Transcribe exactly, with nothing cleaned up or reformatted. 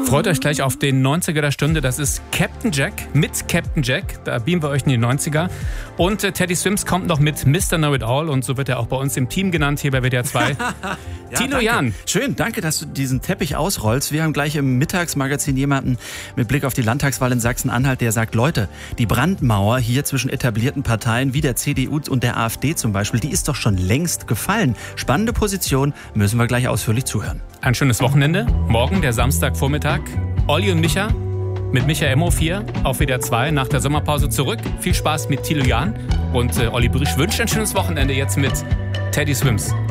Freut euch gleich auf den neunziger der Stunde. Das ist Captain Jack mit Captain Jack. Da beamen wir euch in die neunziger. Und äh, Teddy Swims kommt noch mit Mister Know-It-All. Und so wird er auch bei uns im Team genannt, hier bei W D R zwei. Ja, Thilo danke. Jahn. Schön, danke, dass du diesen Teppich ausrollst. Wir haben gleich im Mittagsmagazin jemanden mit Blick auf die Landtagswahl in Sachsen-Anhalt, der sagt, Leute, die Brandmauer hier zwischen etablierten Parteien wie der C D U und der AfD zum Beispiel, die ist doch schon längst gefallen. Spannende Position, müssen wir gleich ausführlich zuhören. Ein schönes Wochenende. Morgen, der Samstagvormittag. Olli und Micha mit Micha M O vier auf W D R zwei nach der Sommerpause zurück. Viel Spaß mit Thilo Jahn. Und äh, Olli Brüsch wünscht ein schönes Wochenende jetzt mit Teddy Swims.